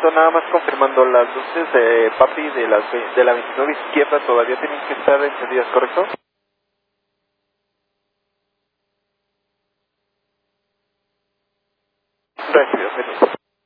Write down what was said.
momento nada más confirmando, las luces de papi de la 29 izquierda todavía tienen que estar encendidas, ¿correcto? Recibido, feliz.